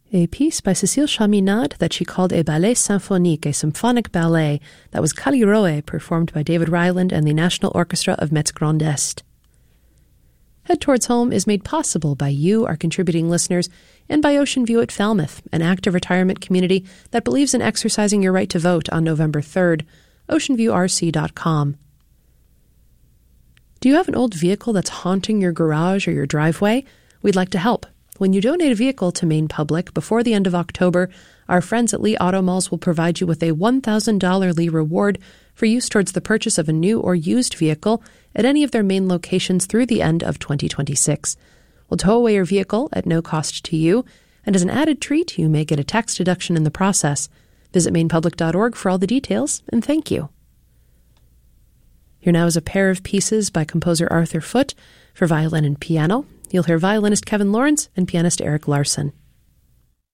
a piece by Cécile Chaminade that she called a ballet symphonique, a symphonic ballet that was Kaliroe, performed by David Ryland and the National Orchestra of Metz Grand Est. Head Towards Home is made possible by you, our contributing listeners, and by Ocean View at Falmouth, an active retirement community that believes in exercising your right to vote on November 3rd, oceanviewrc.com. Do you have an old vehicle that's haunting your garage or your driveway? We'd like to help. When you donate a vehicle to Maine Public before the end of October, our friends at Lee Auto Malls will provide you with a $1,000 Lee reward for use towards the purchase of a new or used vehicle at any of their Maine locations through the end of 2026. We'll tow away your vehicle at no cost to you, and as an added treat, you may get a tax deduction in the process. Visit mainepublic.org for all the details, and thank you. Here now is a pair of pieces by composer Arthur Foote for violin and piano. You'll hear violinist Kevin Lawrence and pianist Eric Larson.